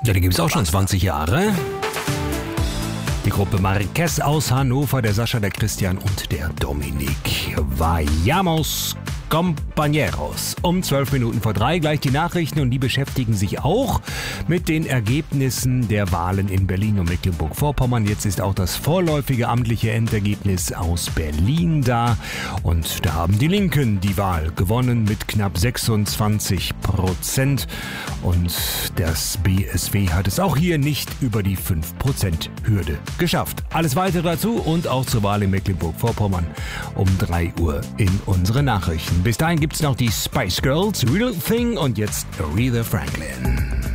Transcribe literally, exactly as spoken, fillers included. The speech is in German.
Ja, die gibt es auch schon zwanzig Jahre. Die Gruppe Marquez aus Hannover, der Sascha, der Christian und der Dominik. Vayamos Compañeros. Um zwölf Minuten vor drei gleich die Nachrichten und die beschäftigen sich auch mit den Ergebnissen der Wahlen in Berlin und Mecklenburg-Vorpommern. Jetzt ist auch das vorläufige amtliche Endergebnis aus Berlin da und da haben die Linken die Wahl gewonnen mit knapp sechsundzwanzig Prozent und das B S W hat es auch hier nicht über die fünf Prozent Hürde geschafft. Alles weitere dazu und auch zur Wahl in Mecklenburg-Vorpommern um drei Uhr in unsere Nachrichten. Bis dahin gibt's noch die Spice Girls, Real Thing und jetzt Aretha Franklin.